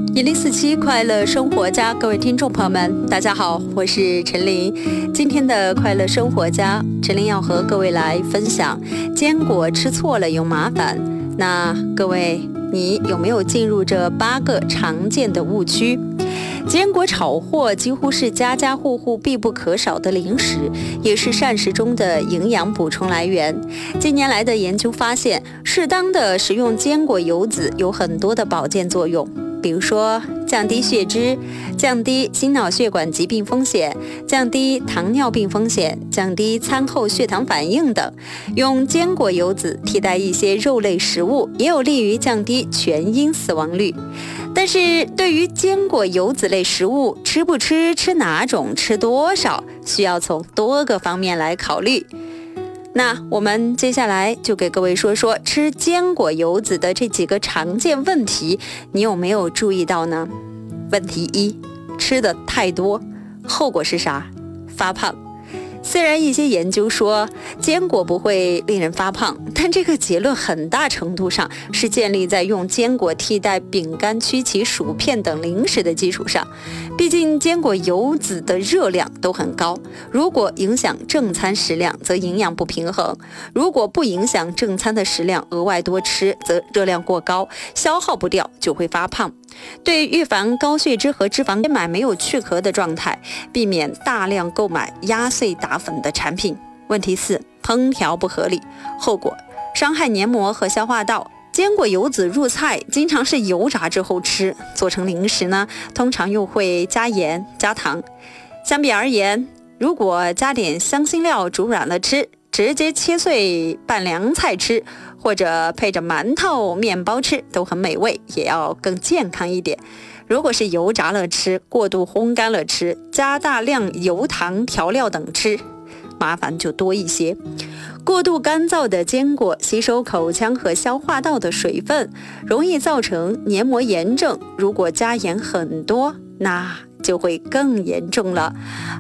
1047快乐生活家，各位听众朋友们，大家好，我是陈琳。今天的快乐生活家，陈琳要和各位来分享坚果吃错了有麻烦。那各位，你有没有进入这8个常见的误区？坚果炒货几乎是家家户户必不可少的零食，也是膳食中的营养补充来源。近年来的研究发现，适当的食用坚果油脂有很多的保健作用，比如说降低血脂、降低心脑血管疾病风险、降低糖尿病风险、降低餐后血糖反应等。用坚果油脂替代一些肉类食物，也有利于降低全因死亡率。但是对于坚果油脂类食物，吃不吃、吃哪种、吃多少，需要从多个方面来考虑。那我们接下来就给各位说说吃坚果油脂的这几个常见问题，你有没有注意到呢？问题1，吃的太多，后果是啥？发胖。虽然一些研究说坚果不会令人发胖，但这个结论很大程度上是建立在用坚果替代饼干、曲奇、薯片等零食的基础上。毕竟坚果油脂的热量都很高，如果影响正餐食量，则营养不平衡；如果不影响正餐的食量，额外多吃，则热量过高，消耗不掉，就会发胖。对预防高血脂和脂肪买没有去核的状态，避免大量购买压碎打粉的产品。问题4，烹调不合理，后果伤害黏膜和消化道。坚果油脂入菜经常是油炸之后吃，做成零食呢，通常又会加盐加糖。相比而言，如果加点香辛料煮软了吃，直接切碎拌凉菜吃，或者配着馒头面包吃，都很美味，也要更健康一点。如果是油炸了吃，过度烘干了吃，加大量油糖调料等吃，麻烦就多一些。过度干燥的坚果吸收口腔和消化道的水分，容易造成黏膜炎症，如果加盐很多，那就会更严重了。